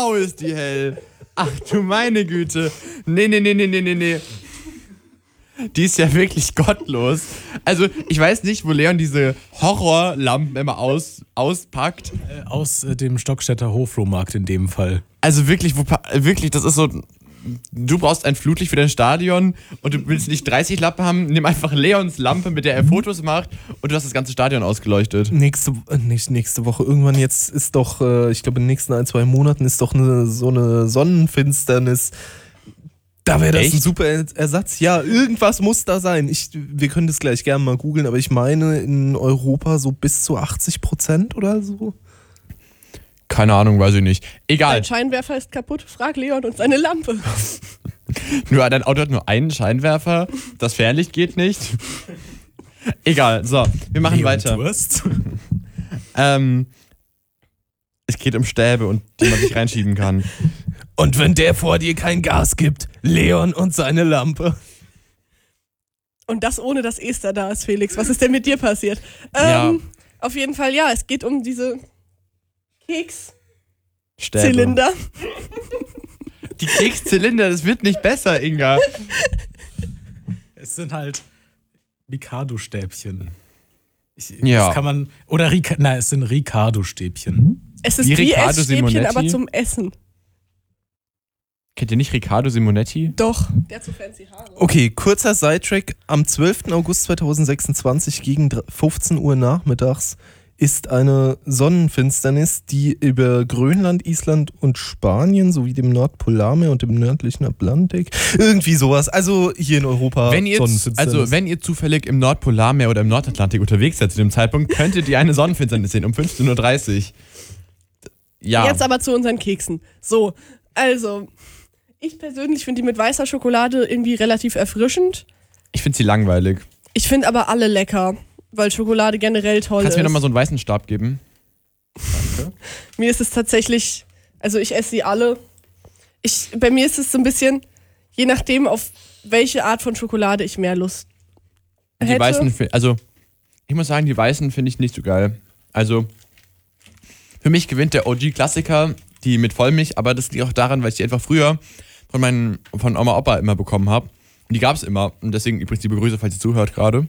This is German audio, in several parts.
Wow, ist die hell. Ach du meine Güte. Nee. Die ist ja wirklich gottlos. Also, ich weiß nicht, wo Leon diese Horrorlampen immer auspackt. Aus dem Stockstädter Hoflohmarkt in dem Fall. Also wirklich, wirklich, das ist so... Du brauchst ein Flutlicht für dein Stadion und du willst nicht 30 Lampen haben, nimm einfach Leons Lampe, mit der er Fotos macht und du hast das ganze Stadion ausgeleuchtet. Nächste Woche, irgendwann jetzt ist doch, ich glaube in den nächsten 1-2 Monaten ist doch so eine Sonnenfinsternis. Da wäre das ein super Ersatz. Ja, irgendwas muss da sein. Wir können das gleich gerne mal googeln, aber ich meine in Europa so bis zu 80% oder so. Keine Ahnung, weiß ich nicht. Egal. Dein Scheinwerfer ist kaputt, frag Leon und seine Lampe. Dein Auto hat nur einen Scheinwerfer, das Fernlicht geht nicht. Egal, so, wir machen Leon weiter. Durst? Es geht um Stäbe und die man sich reinschieben kann. Und wenn der vor dir kein Gas gibt, Leon und seine Lampe. Und das ohne, dass Esther da ist, Felix. Was ist denn mit dir passiert? Ja. Auf jeden Fall, ja, es geht um diese Stäbe. Kekszylinder. Die Kekszylinder, das wird nicht besser, Inga. Es sind halt Mikado-Stäbchen. Ja. Das kann man. Oder es sind Ricardo-Stäbchen. Es ist Wie wie Riccardo Essstäbchen, Simonetti? aber zum Essen. Kennt ihr nicht Riccardo Simonetti? Doch. Der hat so fancy Haare. Okay, kurzer Sidetrack. Am 12. August 2026 gegen 15 Uhr nachmittags ist eine Sonnenfinsternis, die über Grönland, Island und Spanien sowie dem Nordpolarmeer und dem nördlichen Atlantik, irgendwie sowas, also hier in Europa Sonnenfinsternis. Wenn ihr zufällig im Nordpolarmeer oder im Nordatlantik unterwegs seid zu dem Zeitpunkt, könntet ihr eine Sonnenfinsternis sehen um 15.30 Uhr. Ja. Jetzt aber zu unseren Keksen. So, also, ich persönlich finde die mit weißer Schokolade irgendwie relativ erfrischend. Ich finde sie langweilig. Ich finde aber alle lecker, weil Schokolade generell toll Kannst du mir ist. nochmal so einen weißen Stab geben? Danke. Mir ist es tatsächlich, also ich esse sie alle. Bei mir ist es so ein bisschen, je nachdem, auf welche Art von Schokolade ich mehr Lust hätte. Die weißen, also ich muss sagen, die weißen finde ich nicht so geil. Also für mich gewinnt der OG-Klassiker, die mit Vollmilch, aber das liegt auch daran, weil ich die einfach früher von Oma Opa immer bekommen habe. Und die gab es immer. Und deswegen übrigens liebe Grüße, falls ihr zuhört gerade.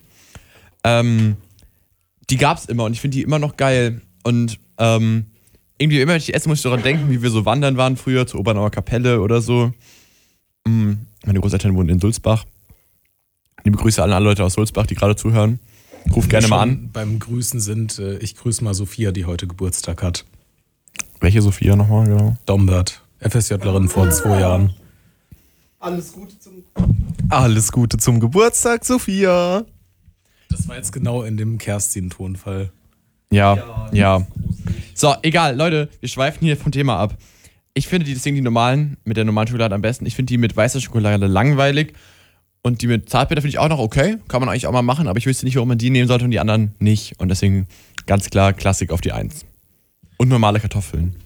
Die gab es immer und ich finde die immer noch geil. Und irgendwie immer, wenn ich die esse, muss ich daran denken, wie wir so wandern waren früher zur Obernauer Kapelle oder so. Meine Großeltern wohnen in Sulzbach. Liebe Grüße an alle Leute aus Sulzbach, die gerade zuhören. Ruf gerne mal an. Beim Grüßen sind, ich grüße mal Sophia, die heute Geburtstag hat. Welche Sophia nochmal, genau? Dombert, FSJlerin vor 2 Jahren. Alles Gute zum Geburtstag, Sophia. Das war jetzt genau in dem Kerstin-Tonfall. Ja. So, egal, Leute, wir schweifen hier vom Thema ab. Ich finde die normalen, mit der normalen Schokolade am besten. Ich finde die mit weißer Schokolade langweilig. Und die mit Zartbitter finde ich auch noch okay. Kann man eigentlich auch mal machen, aber ich wüsste nicht, warum man die nehmen sollte und die anderen nicht. Und deswegen ganz klar Klassik auf die 1. Und normale Kartoffeln.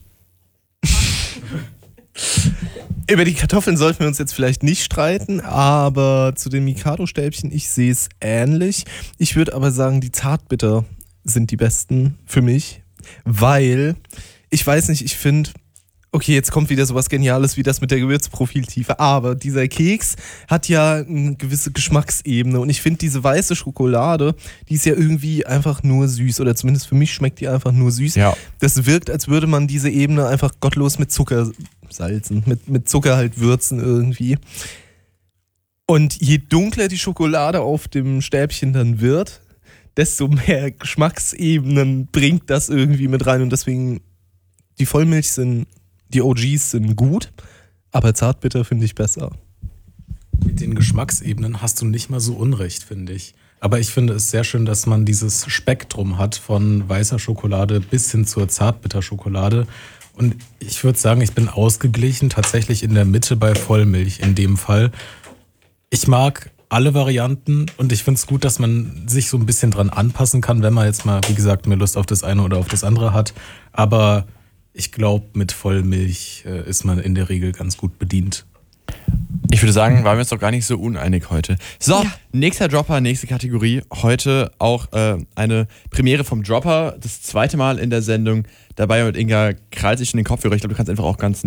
Über die Kartoffeln sollten wir uns jetzt vielleicht nicht streiten, aber zu den Mikado-Stäbchen, ich sehe es ähnlich. Ich würde aber sagen, die Zartbitter sind die besten für mich, weil, ich weiß nicht, ich finde, okay, jetzt kommt wieder sowas Geniales wie das mit der Gewürzprofiltiefe, aber dieser Keks hat ja eine gewisse Geschmacksebene und ich finde diese weiße Schokolade, die ist ja irgendwie einfach nur süß oder zumindest für mich schmeckt die einfach nur süß. Ja. Das wirkt, als würde man diese Ebene einfach gottlos mit Zucker salzen, mit Zucker halt würzen irgendwie. Und je dunkler die Schokolade auf dem Stäbchen dann wird, desto mehr Geschmacksebenen bringt das irgendwie mit rein und deswegen die Vollmilch die OGs sind gut, aber Zartbitter finde ich besser. Mit den Geschmacksebenen hast du nicht mal so unrecht, finde ich. Aber ich finde es sehr schön, dass man dieses Spektrum hat von weißer Schokolade bis hin zur Zartbitterschokolade. Und ich würde sagen, ich bin ausgeglichen, tatsächlich in der Mitte bei Vollmilch in dem Fall. Ich mag alle Varianten und ich finde es gut, dass man sich so ein bisschen dran anpassen kann, wenn man jetzt mal, wie gesagt, mehr Lust auf das eine oder auf das andere hat. Aber ich glaube, mit Vollmilch ist man in der Regel ganz gut bedient. Ich würde sagen, waren wir uns doch gar nicht so uneinig heute. So, Nächster Dropper, nächste Kategorie. Heute auch eine Premiere vom Dropper. Das 2. Mal in der Sendung. Dabei mit Inga krallt sich in den Kopfhörer. Ich glaube, du kannst einfach auch ganz